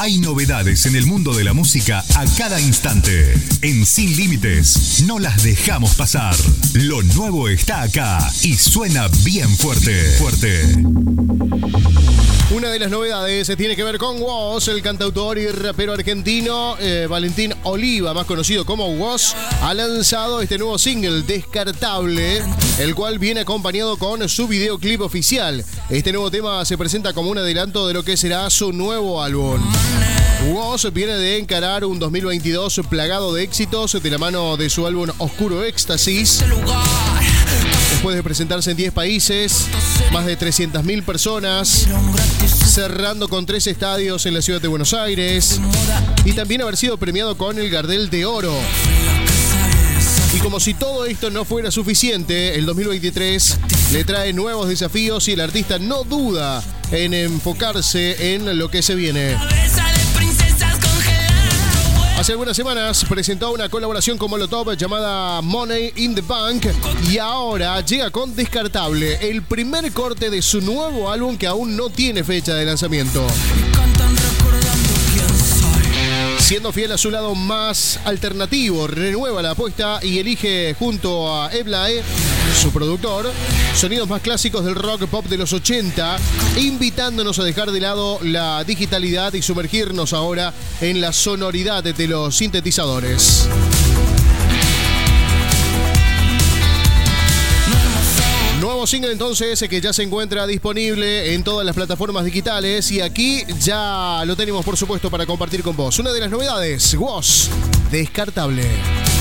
Hay novedades en el mundo de la música a cada instante. En Sin Límites no las dejamos pasar. Lo nuevo está acá y suena bien fuerte. Una de las novedades tiene que ver con Wos, el cantautor y rapero argentino Valentín Oliva, más conocido como Wos, ha lanzado este nuevo single, Descartable, el cual viene acompañado con su videoclip oficial. Este nuevo tema se presenta como un adelanto de lo que será su nuevo álbum. Wos viene de encarar un 2022 plagado de éxitos de la mano de su álbum Oscuro Éxtasis. Después de presentarse en 10 países, más de 300.000 personas, cerrando con 3 estadios en la ciudad de Buenos Aires y también haber sido premiado con el Gardel de Oro. Y como si todo esto no fuera suficiente, el 2023 le trae nuevos desafíos y el artista no duda en enfocarse en lo que se viene. Hace algunas semanas presentó una colaboración con Molotov llamada Money in the Bank y ahora llega con Descartable, el primer corte de su nuevo álbum que aún no tiene fecha de lanzamiento. Siendo fiel a su lado más alternativo, renueva la apuesta y elige junto a Eblae, su productor, sonidos más clásicos del rock pop de los 80, invitándonos a dejar de lado la digitalidad y sumergirnos ahora en la sonoridad de los sintetizadores. Nuevo single entonces que ya se encuentra disponible en todas las plataformas digitales y aquí ya lo tenemos por supuesto para compartir con vos. Una de las novedades, Wos, Descartable.